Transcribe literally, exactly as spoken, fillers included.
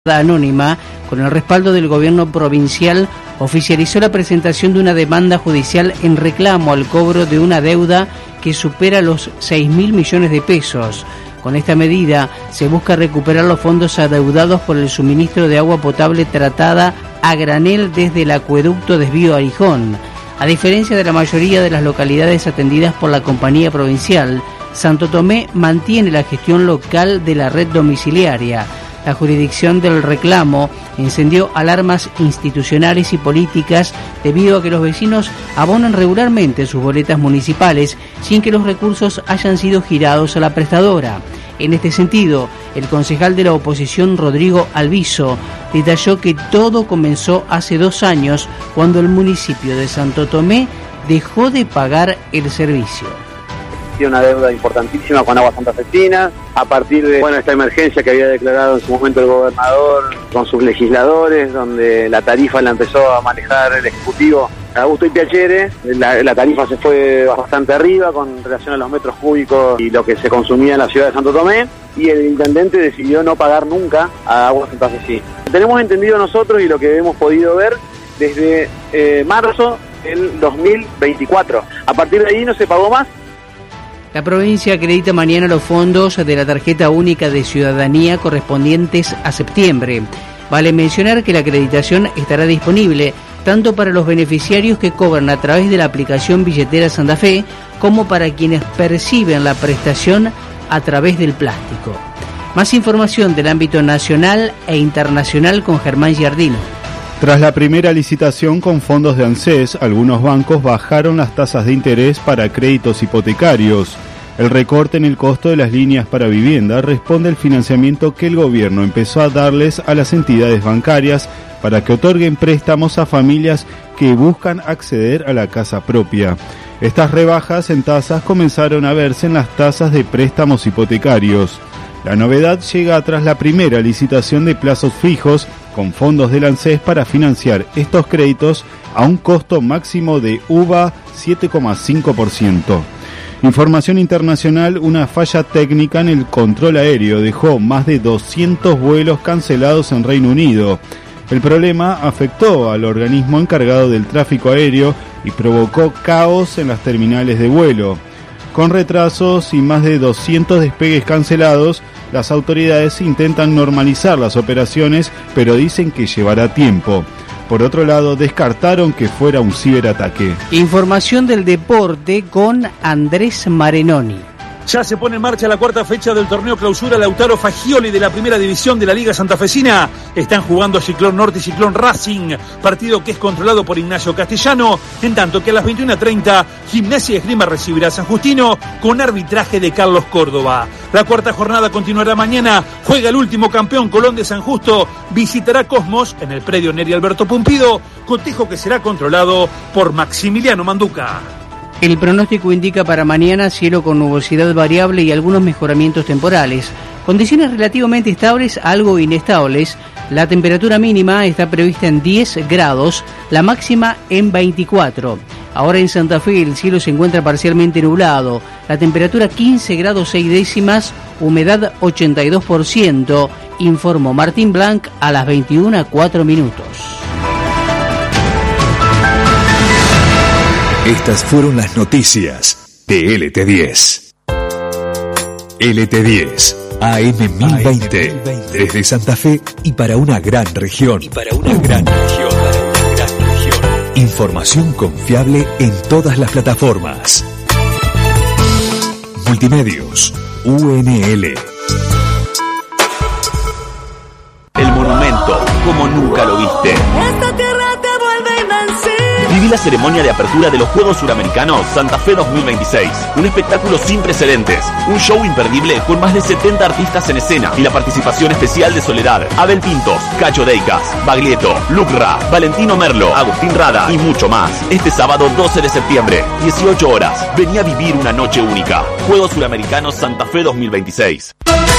Anónima, con el respaldo del gobierno provincial, oficializó la presentación de una demanda judicial en reclamo al cobro de una deuda que supera los seis mil millones de pesos. Con esta medida se busca recuperar los fondos adeudados por el suministro de agua potable tratada a granel desde el acueducto Desvío Arijón. A diferencia de la mayoría de las localidades atendidas por la compañía provincial, Santo Tomé mantiene la gestión local de la red domiciliaria. La jurisdicción del reclamo encendió alarmas institucionales y políticas debido a que los vecinos abonan regularmente sus boletas municipales sin que los recursos hayan sido girados a la prestadora. En este sentido, el concejal de la oposición, Rodrigo Alviso, detalló que todo comenzó hace dos años cuando el municipio de Santo Tomé dejó de pagar el servicio. Una deuda importantísima con Agua Santafesina, a partir de bueno esta emergencia que había declarado en su momento el gobernador con sus legisladores, donde la tarifa la empezó a manejar el Ejecutivo Augusto y Piacere, la, la tarifa se fue bastante arriba con relación a los metros cúbicos y lo que se consumía en la ciudad de Santo Tomé, y el intendente decidió no pagar nunca a Agua Santafesina. Tenemos entendido nosotros y lo que hemos podido ver desde eh, marzo del dos mil veinticuatro, a partir de ahí no se pagó más. La provincia acredita mañana los fondos de la tarjeta única de ciudadanía correspondientes a septiembre. Vale mencionar que la acreditación estará disponible tanto para los beneficiarios que cobran a través de la aplicación Billetera Santa Fe como para quienes perciben la prestación a través del plástico. Más información del ámbito nacional e internacional con Germán Giardino. Tras la primera licitación con fondos de ANSES, algunos bancos bajaron las tasas de interés para créditos hipotecarios. El recorte en el costo de las líneas para vivienda responde al financiamiento que el gobierno empezó a darles a las entidades bancarias para que otorguen préstamos a familias que buscan acceder a la casa propia. Estas rebajas en tasas comenzaron a verse en las tasas de préstamos hipotecarios. La novedad llega tras la primera licitación de plazos fijos con fondos del ANSES para financiar estos créditos a un costo máximo de U V A siete coma cinco por ciento. Información internacional: una falla técnica en el control aéreo dejó más de doscientos vuelos cancelados en Reino Unido. El problema afectó al organismo encargado del tráfico aéreo y provocó caos en las terminales de vuelo. Con retrasos y más de doscientos despegues cancelados, las autoridades intentan normalizar las operaciones, pero dicen que llevará tiempo. Por otro lado, descartaron que fuera un ciberataque. Información del deporte con Andrés Marenoni. Ya se pone en marcha la cuarta fecha del torneo clausura Lautaro Fagioli de la primera división de la Liga Santafesina. Están jugando Ciclón Norte y Ciclón Racing, partido que es controlado por Ignacio Castellano, en tanto que a las veintiuna treinta Gimnasia y Esgrima recibirá a San Justino con arbitraje de Carlos Córdoba. La cuarta jornada continuará mañana, juega el último campeón Colón de San Justo, visitará Cosmos en el predio Neri Alberto Pumpido, cotejo que será controlado por Maximiliano Manduca. El pronóstico indica para mañana cielo con nubosidad variable y algunos mejoramientos temporales. Condiciones relativamente estables, algo inestables. La temperatura mínima está prevista en diez grados, la máxima en veinticuatro. Ahora en Santa Fe el cielo se encuentra parcialmente nublado. La temperatura quince grados seis décimas, humedad ochenta y dos por ciento. Informó Martín Blanc a las veintiuna cuatro minutos. Estas fueron las noticias de L T diez. L T diez, A M mil veinte, desde Santa Fe y para una gran región. Y para una gran región, para una gran región. Información confiable en todas las plataformas. Multimedios, U N L. El monumento, como nunca lo viste. Esta tierra te vuelve invencible. Viví la ceremonia de apertura de los Juegos Suramericanos Santa Fe dos mil veintiséis. Un espectáculo sin precedentes. Un show imperdible con más de setenta artistas en escena y la participación especial de Soledad, Abel Pintos, Cacho Deicas, Baglietto, Lucra, Valentino Merlo, Agustín Rada y mucho más. Este sábado doce de septiembre, dieciocho horas. Vení a vivir una noche única. Juegos Suramericanos Santa Fe dos mil veintiséis.